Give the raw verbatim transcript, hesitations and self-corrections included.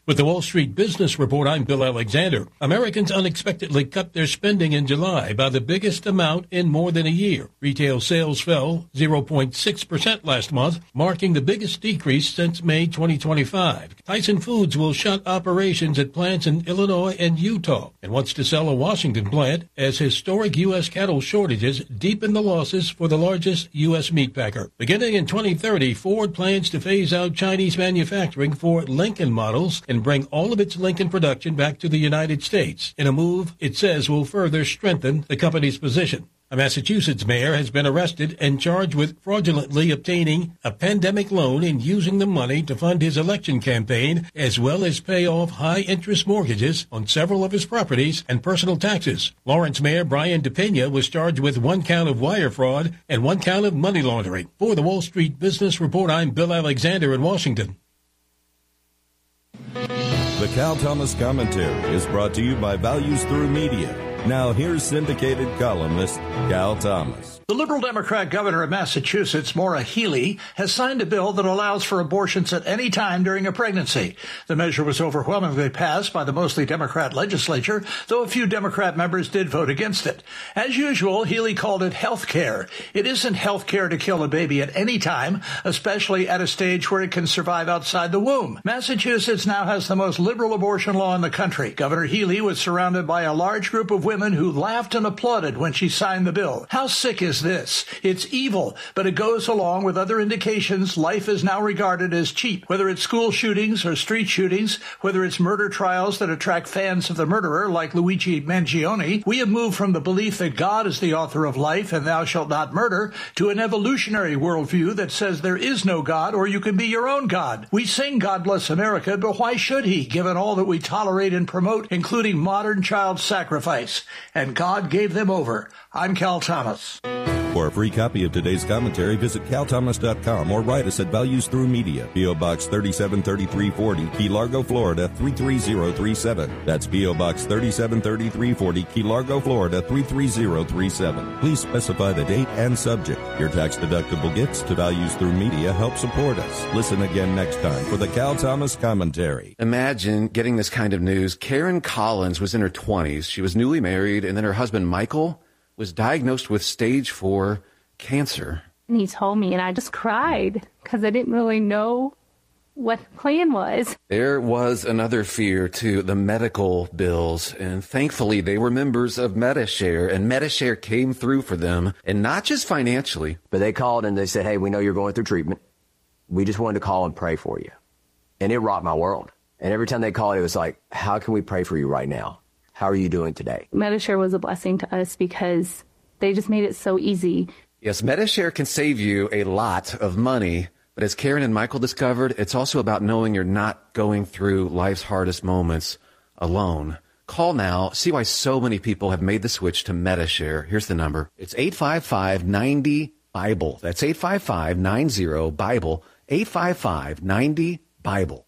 With the Wall Street Business Report, I'm Bill Alexander. Americans unexpectedly cut their spending in July by the biggest amount in more than a year. Retail sales fell zero point six percent last month, marking the biggest decrease since May twenty twenty-five. Tyson Foods will shut operations at plants in Illinois and Utah and wants to sell a Washington plant as historic U S cattle shortages deepen the losses for the largest U S meat packer. Beginning in twenty thirty, Ford plans to phase out Chinese manufacturing for Lincoln models and bring all of its Lincoln production back to the United States in a move it says will further strengthen the company's position. A Massachusetts mayor has been arrested and charged with fraudulently obtaining a pandemic loan and using the money to fund his election campaign, as well as pay off high-interest mortgages on several of his properties and personal taxes. Lawrence Mayor Brian DePena was charged with one count of wire fraud and one count of money laundering. For the Wall Street Business Report, I'm Bill Alexander in Washington. The Cal Thomas Commentary is brought to you by Values Through Media. Now here's syndicated columnist Cal Thomas. The Liberal Democrat governor of Massachusetts, Maura Healey, has signed a bill that allows for abortions at any time during a pregnancy. The measure was overwhelmingly passed by the mostly Democrat legislature, though a few Democrat members did vote against it. As usual, Healey called it health care. It isn't health care to kill a baby at any time, especially at a stage where it can survive outside the womb. Massachusetts now has the most liberal abortion law in the country. Governor Healey was surrounded by a large group of women who laughed and applauded when she signed the bill. How sick is this? It's evil, but it goes along with other indications life is now regarded as cheap. Whether it's school shootings or street shootings, whether it's murder trials that attract fans of the murderer like Luigi Mangione, we have moved from the belief that God is the author of life and thou shalt not murder to an evolutionary worldview that says there is no God or you can be your own God. We sing God Bless America, but why should he, given all that we tolerate and promote, including modern child sacrifice? And God gave them over. I'm Cal Thomas. For a free copy of today's commentary, visit cal thomas dot com or write us at Values Through Media, P O. Box thirty-seven thirty-three forty, Key Largo, Florida three three zero three seven. That's P O. Box thirty-seven thirty-three forty, Key Largo, Florida three three zero three seven. Please specify the date and subject. Your tax-deductible gifts to Values Through Media help support us. Listen again next time for the Cal Thomas Commentary. Imagine getting this kind of news. Karen Collins was in her twenties. She was newly married, and then her husband, Michael, was diagnosed with stage four cancer. And he told me, and I just cried because I didn't really know what the plan was. There was another fear, too, the medical bills. And thankfully, they were members of Medi-Share, and Medi-Share came through for them, and not just financially. But they called and they said, hey, we know you're going through treatment. We just wanted to call and pray for you. And it rocked my world. And every time they called, it was like, how can we pray for you right now? How are you doing today? Medi-Share was a blessing to us because they just made it so easy. Yes, Medi-Share can save you a lot of money, but as Karen and Michael discovered, it's also about knowing you're not going through life's hardest moments alone. Call now. See why so many people have made the switch to Medi-Share. Here's the number. It's eight five five, nine zero, BIBLE. That's eight five five, nine zero, BIBLE, eight five five, nine zero, BIBLE.